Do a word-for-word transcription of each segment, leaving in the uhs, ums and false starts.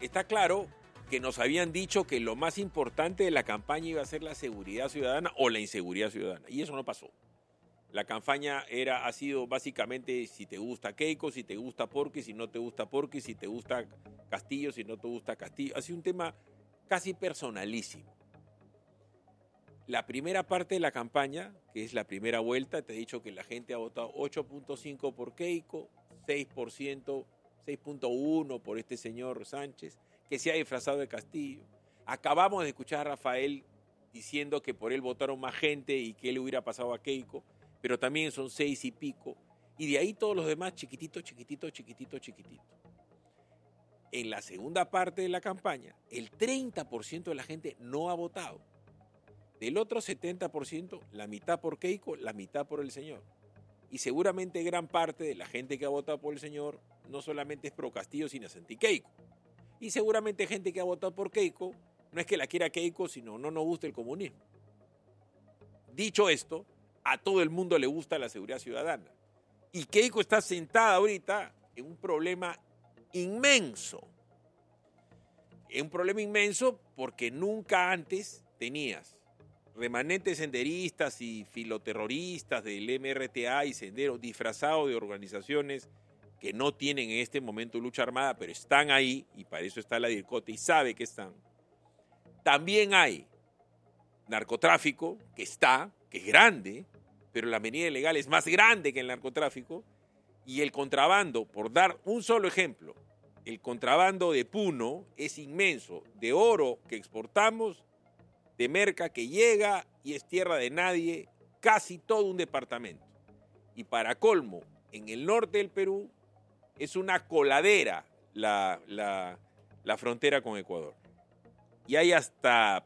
está claro que nos habían dicho que lo más importante de la campaña iba a ser la seguridad ciudadana o la inseguridad ciudadana, y eso no pasó. La campaña era, ha sido básicamente si te gusta Keiko, si te gusta Porqui, si no te gusta Porqui, si te gusta Castillo, si no te gusta Castillo. Ha sido un tema casi personalísimo. La primera parte de la campaña, que es la primera vuelta, te he dicho que la gente ha votado ocho punto cinco por Keiko, seis por ciento, seis punto uno por este señor Sánchez, que se ha disfrazado de Castillo. Acabamos de escuchar a Rafael diciendo que por él votaron más gente y que él hubiera pasado a Keiko, pero también son seis y pico. Y de ahí todos los demás chiquitito, chiquitito, chiquitito, chiquitito. En la segunda parte de la campaña, el treinta por ciento de la gente no ha votado. Del otro setenta por ciento, la mitad por Keiko, la mitad por el señor. Y seguramente gran parte de la gente que ha votado por el señor no solamente es pro Castillo, sino es anti Keiko. Y seguramente gente que ha votado por Keiko no es que la quiera Keiko, sino no nos gusta el comunismo. Dicho esto, a todo el mundo le gusta la seguridad ciudadana. Y Keiko está sentada ahorita en un problema inmenso. Es un problema inmenso porque nunca antes tenías remanentes senderistas y filoterroristas del M R T A y Sendero disfrazados de organizaciones que no tienen en este momento lucha armada, pero están ahí, y para eso está la DIRCOTE y sabe que están. También hay narcotráfico, que está, que es grande, pero la medida ilegal es más grande que el narcotráfico, y el contrabando, por dar un solo ejemplo, el contrabando de Puno es inmenso, de oro que exportamos, de merca que llega y es tierra de nadie, casi todo un departamento. Y para colmo, en el norte del Perú es una coladera la, la, la frontera con Ecuador. Y hay hasta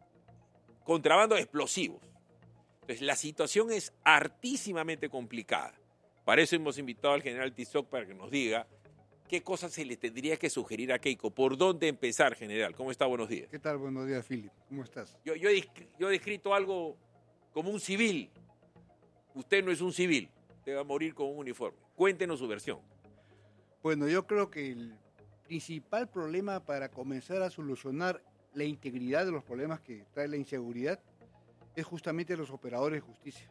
contrabando de explosivos. Entonces la situación es hartísimamente complicada. Para eso hemos invitado al general Tizoc para que nos diga qué cosas se le tendría que sugerir a Keiko. ¿Por dónde empezar, general? ¿Cómo está? Buenos días. ¿Qué tal? Buenos días, Philip. ¿Cómo estás? Yo, yo, he, yo he descrito algo como un civil. Usted no es un civil. Usted va a morir con un uniforme. Cuéntenos su versión. Bueno, yo creo que el principal problema para comenzar a solucionar la integridad de los problemas que trae la inseguridad es justamente los operadores de justicia.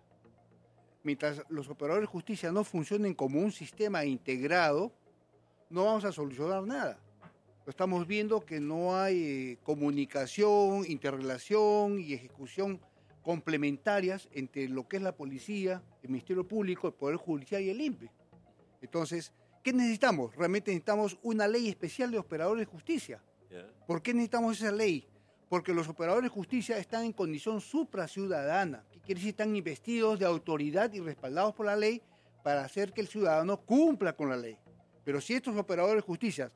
Mientras los operadores de justicia no funcionen como un sistema integrado, no vamos a solucionar nada. Estamos viendo que no hay eh, comunicación, interrelación y ejecución complementarias entre lo que es la policía, el Ministerio Público, el Poder Judicial y el I N P E. Entonces, ¿qué necesitamos? Realmente necesitamos una ley especial de operadores de justicia. Yeah. ¿Por qué necesitamos esa ley? Porque los operadores de justicia están en condición supraciudadana, que quiere decir están investidos de autoridad y respaldados por la ley para hacer que el ciudadano cumpla con la ley. Pero si estos operadores de justicia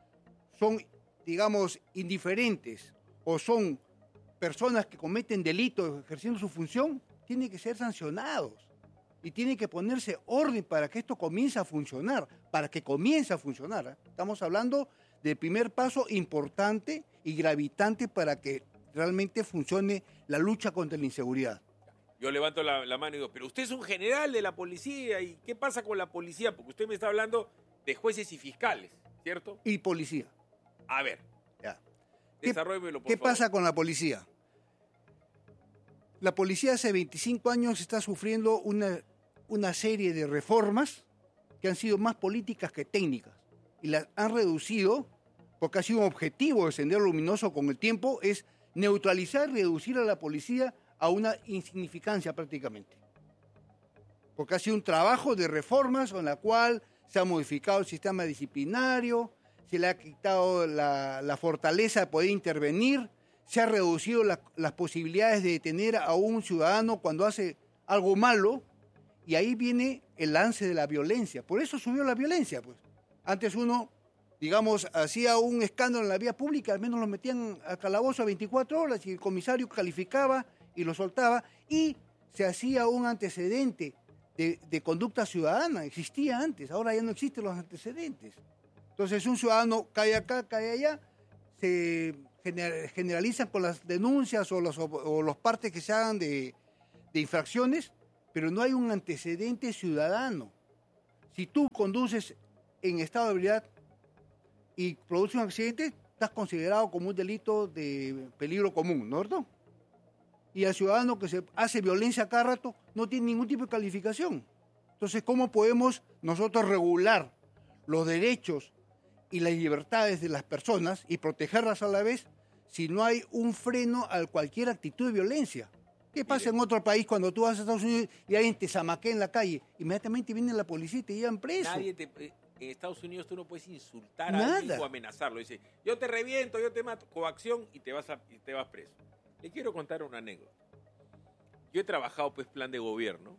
son, digamos, indiferentes o son personas que cometen delitos ejerciendo su función, tienen que ser sancionados y tiene que ponerse orden para que esto comience a funcionar, para que comience a funcionar. ¿eh? Estamos hablando del primer paso importante y gravitante para que realmente funcione la lucha contra la inseguridad. Yo levanto la, la mano y digo, pero usted es un general de la policía, ¿y qué pasa con la policía? Porque usted me está hablando de jueces y fiscales, ¿cierto? Y policía. A ver, ya. Desarróllemelo, por ¿Qué favor. pasa con la policía? La policía hace veinticinco años está sufriendo una, una serie de reformas que han sido más políticas que técnicas y las han reducido, porque ha sido un objetivo de Sendero Luminoso con el tiempo, es neutralizar y reducir a la policía a una insignificancia prácticamente. Porque ha sido un trabajo de reformas con la cual se ha modificado el sistema disciplinario, se le ha quitado la, la fortaleza de poder intervenir, se ha reducido la, las posibilidades de detener a un ciudadano cuando hace algo malo, y ahí viene el lance de la violencia. Por eso subió la violencia, pues. Antes uno, digamos, hacía un escándalo en la vía pública, al menos lo metían a calabozo a veinticuatro horas y el comisario calificaba y lo soltaba, y se hacía un antecedente de, de conducta ciudadana. Existía antes, ahora ya no existen los antecedentes. Entonces un ciudadano cae acá, cae allá, se generalizan con las denuncias o los, o los partes que se hagan de, de infracciones, pero no hay un antecedente ciudadano. Si tú conduces en estado de ebriedad y produces un accidente, estás considerado como un delito de peligro común, ¿no es verdad? Y al ciudadano que se hace violencia cada rato no tiene ningún tipo de calificación. Entonces, ¿cómo podemos nosotros regular los derechos y las libertades de las personas y protegerlas a la vez si no hay un freno a cualquier actitud de violencia? ¿Qué pasa en otro país cuando tú vas a Estados Unidos y alguien te zamaquea en la calle? Inmediatamente viene la policía y te llevan preso. Nadie te, en Estados Unidos tú no puedes insultar Nada. a alguien o amenazarlo. Dice, yo te reviento, yo te mato, coacción y te vas, a, y te vas preso. Le quiero contar una anécdota. Yo he trabajado pues plan de gobierno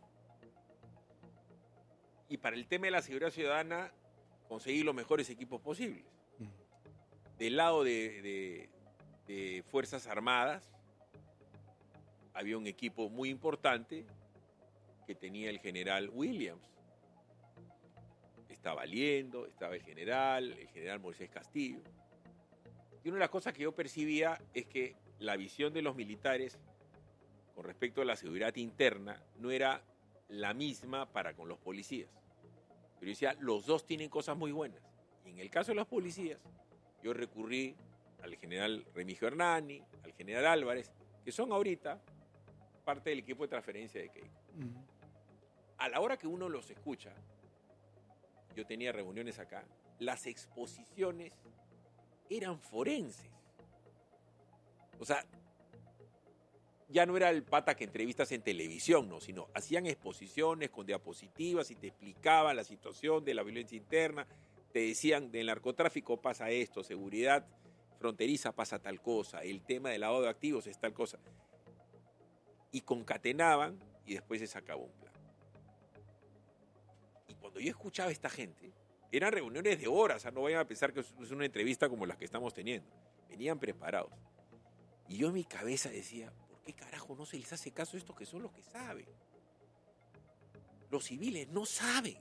y para el tema de la seguridad ciudadana conseguí los mejores equipos posibles. Del lado de, de, de Fuerzas Armadas había un equipo muy importante que tenía el general Williams. Estaba Liendo, estaba el general, el general Moisés Castillo. Y una de las cosas que yo percibía es que la visión de los militares con respecto a la seguridad interna no era la misma para con los policías. Pero yo decía, los dos tienen cosas muy buenas. Y en el caso de los policías, yo recurrí al general Remigio Hernani, al general Álvarez, que son ahorita parte del equipo de transferencia de Keiko. Uh-huh. A la hora que uno los escucha, yo tenía reuniones acá, las exposiciones eran forenses. O sea, ya no era el pata que entrevistas en televisión, no, sino hacían exposiciones con diapositivas y te explicaban la situación de la violencia interna, te decían del narcotráfico pasa esto, seguridad fronteriza pasa tal cosa, el tema del lavado de activos es tal cosa. Y concatenaban y después se sacaba un plan. Y cuando yo escuchaba a esta gente, eran reuniones de horas, o sea, no vayan a pensar que es una entrevista como las que estamos teniendo. Venían preparados. Y yo en mi cabeza decía, ¿por qué carajo no se les hace caso a estos que son los que saben? Los civiles no saben.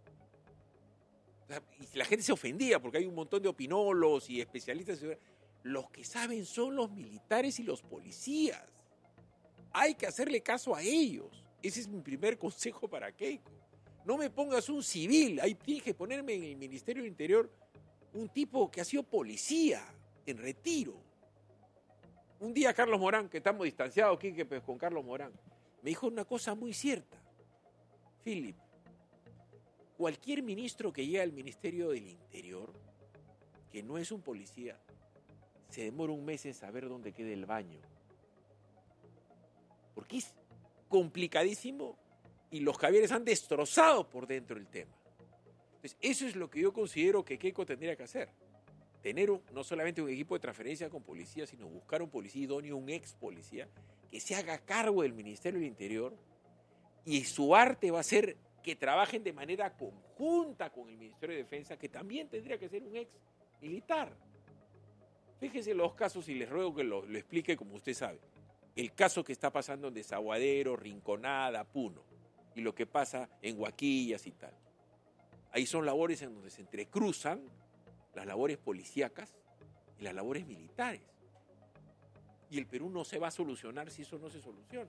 O sea, y la gente se ofendía porque hay un montón de opinólogos y especialistas. Los que saben son los militares y los policías. Hay que hacerle caso a ellos. Ese es mi primer consejo para Keiko. No me pongas un civil. Ahí tienes que ponerme en el Ministerio del Interior un tipo que ha sido policía en retiro. Un día Carlos Morán, que estamos distanciados aquí pues, con Carlos Morán, me dijo una cosa muy cierta. Philip, cualquier ministro que llegue al Ministerio del Interior, que no es un policía, se demora un mes en saber dónde queda el baño. Porque es complicadísimo y los Javieres han destrozado por dentro el tema. Entonces, eso es lo que yo considero que Keiko tendría que hacer. Tener un, no solamente un equipo de transferencia con policía, sino buscar un policía idóneo, un ex policía, que se haga cargo del Ministerio del Interior y su arte va a ser que trabajen de manera conjunta con el Ministerio de Defensa, que también tendría que ser un ex militar. Fíjense los casos y les ruego que lo, lo explique como usted sabe. El caso que está pasando en Desaguadero, Rinconada, Puno, y lo que pasa en Huaquillas y tal. Ahí son labores en donde se entrecruzan las labores policíacas y las labores militares. Y el Perú no se va a solucionar si eso no se soluciona.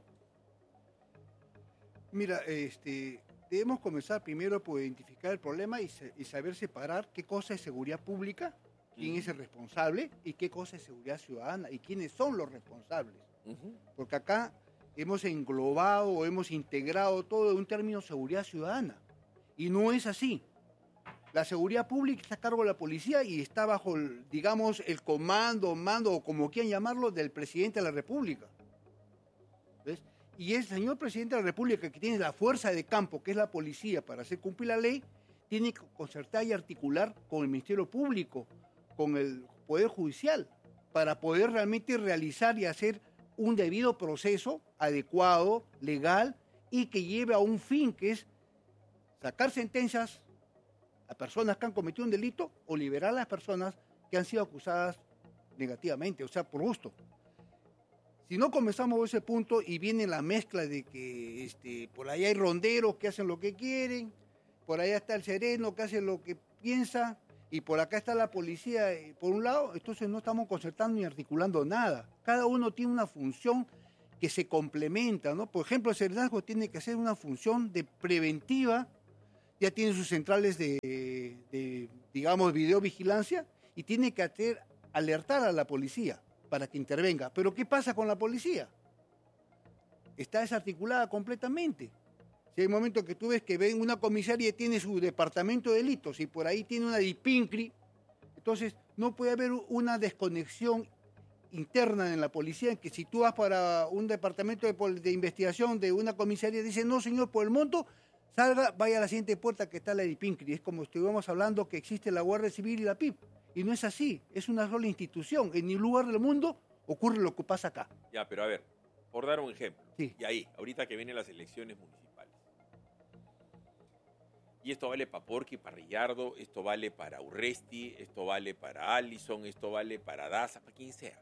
Mira, este, debemos comenzar primero por identificar el problema y, y saber separar qué cosa es seguridad pública, quién uh-huh. es el responsable, y qué cosa es seguridad ciudadana, y quiénes son los responsables. Uh-huh. Porque acá hemos englobado o hemos integrado todo en un término seguridad ciudadana. Y no es así. La seguridad pública está a cargo de la policía y está bajo, el, digamos, el comando, mando, o como quieran llamarlo, del presidente de la República. ¿Ves? Y el señor presidente de la República, que tiene la fuerza de campo, que es la policía, para hacer cumplir la ley, tiene que concertar y articular con el Ministerio Público, con el Poder Judicial, para poder realmente realizar y hacer un debido proceso adecuado, legal, y que lleve a un fin, que es sacar sentencias a personas que han cometido un delito o liberar a las personas que han sido acusadas negativamente, o sea, por gusto. Si no comenzamos por ese punto y viene la mezcla de que este, por ahí hay ronderos que hacen lo que quieren, por allá está el sereno que hace lo que piensa, y por acá está la policía por un lado, entonces no estamos concertando ni articulando nada. Cada uno tiene una función que se complementa, ¿no? Por ejemplo, el serenazgo tiene que hacer una función de preventiva, ya tiene sus centrales de, de digamos, videovigilancia, y tiene que hacer, alertar a la policía para que intervenga. Pero ¿qué pasa con la policía? Está desarticulada completamente. Si hay momentos que tú ves que ven una comisaría y tiene su departamento de delitos y por ahí tiene una DIPINCRI, entonces no puede haber una desconexión interna en la policía, en que si tú vas para un departamento de, de investigación de una comisaría y dices, no señor, por el monto, salga, vaya a la siguiente puerta que está la DIPINCRI. Es como estuvimos hablando que existe la Guardia Civil y la P I P. Y no es así, es una sola institución. En ningún lugar del mundo ocurre lo que pasa acá. Ya, pero a ver, por dar un ejemplo, sí. Y ahí, ahorita que vienen las elecciones municipales, y esto vale para Porqui, para Rillardo, esto vale para Urresti, esto vale para Allison, esto vale para Daza, para quien sea.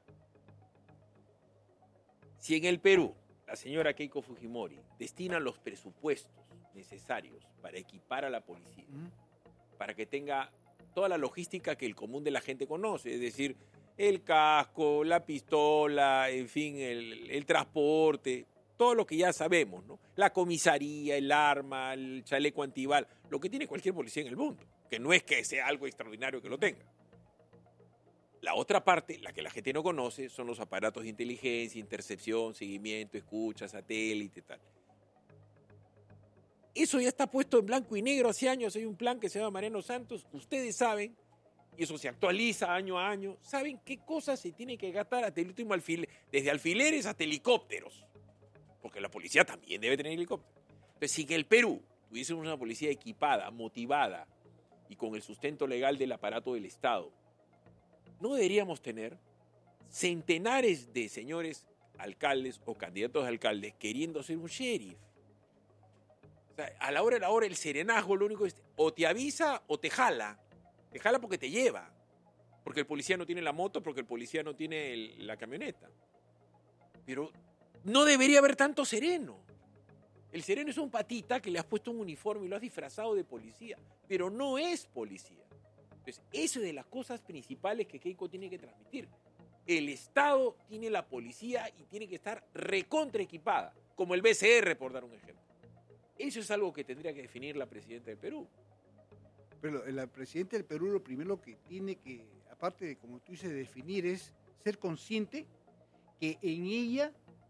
Si en el Perú la señora Keiko Fujimori destina los presupuestos necesarios para equipar a la policía, uh-huh. para que tenga toda la logística que el común de la gente conoce, es decir, el casco, la pistola, en fin, el, el transporte, todo lo que ya sabemos, ¿no? La comisaría, el arma, el chaleco antibal, lo que tiene cualquier policía en el mundo, que no es que sea algo extraordinario que lo tenga. La otra parte, la que la gente no conoce, son los aparatos de inteligencia, intercepción, seguimiento, escucha, satélite, tal. Eso ya está puesto en blanco y negro hace años. Hay un plan que se llama Mariano Santos. Ustedes saben, y eso se actualiza año a año, saben qué cosas se tienen que gastar hasta el último alfiler, desde alfileres hasta helicópteros. Porque la policía también debe tener helicópteros. Entonces, si en el Perú tuviésemos una policía equipada, motivada y con el sustento legal del aparato del Estado, no deberíamos tener centenares de señores alcaldes o candidatos a alcaldes queriendo ser un sheriff. O sea, a la hora de la hora el serenazgo lo único es o te avisa o te jala. Te jala porque te lleva. Porque el policía no tiene la moto, porque el policía no tiene el, la camioneta. Pero no debería haber tanto sereno. El sereno es un patita que le has puesto un uniforme y lo has disfrazado de policía. Pero no es policía. Entonces, eso es de las cosas principales que Keiko tiene que transmitir. El Estado tiene la policía y tiene que estar recontra equipada, como el B C R, por dar un ejemplo. Eso es algo que tendría que definir la presidenta del Perú. Pero la presidenta del Perú lo primero que tiene que, aparte de, como tú dices, definir, es ser consciente que en ella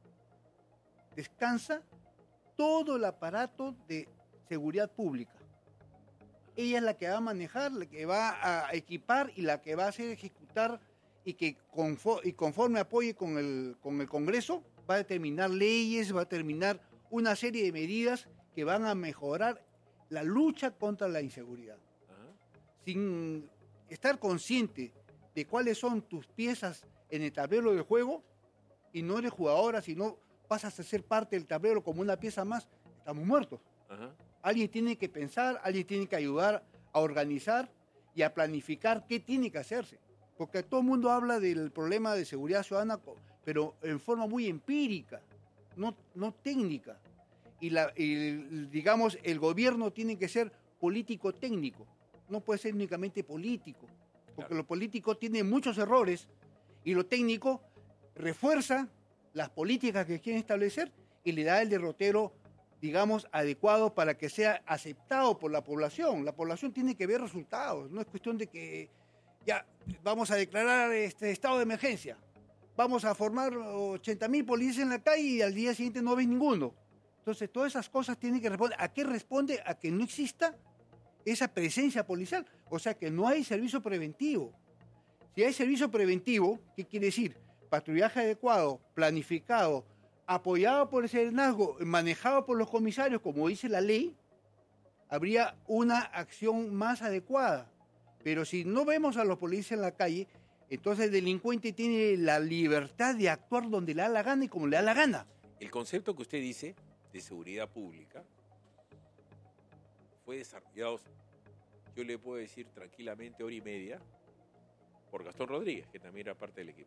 descansa todo el aparato de seguridad pública. Ella es la que va a manejar, la que va a equipar y la que va a hacer ejecutar y que conforme, y conforme apoye con el, con el Congreso va a determinar leyes, va a determinar una serie de medidas que van a mejorar la lucha contra la inseguridad. Uh-huh. Sin estar consciente de cuáles son tus piezas en el tablero del juego, y no eres jugadora, sino pasas a ser parte del tablero como una pieza más, estamos muertos. Uh-huh. Alguien tiene que pensar, alguien tiene que ayudar a organizar y a planificar qué tiene que hacerse. Porque todo el mundo habla del problema de seguridad ciudadana, pero en forma muy empírica, no, no técnica. Y, la, y, digamos, el gobierno tiene que ser político-técnico, no puede ser únicamente político, porque claro. Lo político tiene muchos errores y lo técnico refuerza las políticas que quieren establecer y le da el derrotero, digamos, adecuado para que sea aceptado por la población. La población tiene que ver resultados, no es cuestión de que ya vamos a declarar este estado de emergencia, vamos a formar ochenta mil policías en la calle y al día siguiente no ves ninguno. Entonces, todas esas cosas tienen que responder. ¿A qué responde? A que no exista esa presencia policial, o sea, que no hay servicio preventivo. Si hay servicio preventivo, ¿qué quiere decir? Patrullaje adecuado, planificado, apoyado por el serenazgo, manejado por los comisarios, como dice la ley, habría una acción más adecuada. Pero si no vemos a los policías en la calle, entonces el delincuente tiene la libertad de actuar donde le da la gana y como le da la gana. El concepto que usted dice de seguridad pública fue desarrollado, yo le puedo decir tranquilamente, hora y media, por Gastón Rodríguez, que también era parte del equipo.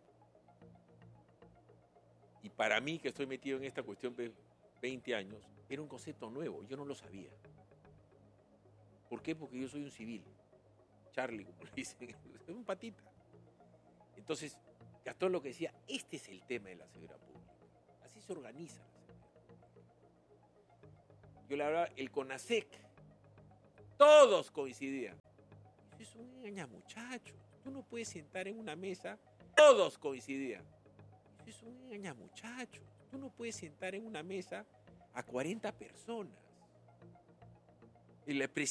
Y para mí, que estoy metido en esta cuestión de veinte años, era un concepto nuevo, yo no lo sabía. ¿Por qué? Porque yo soy un civil. Charlie, como le dicen, es un patita. Entonces, Gastón lo que decía, este es el tema de la seguridad pública. Así se organiza la seguridad pública. Yo le hablaba, el CONASEC, todos coincidían. Es un engaña muchachos. Tú no puedes sentar en una mesa. Todos coincidían. Es un engaña muchachos. Tú no puedes sentar en una mesa a cuarenta personas. El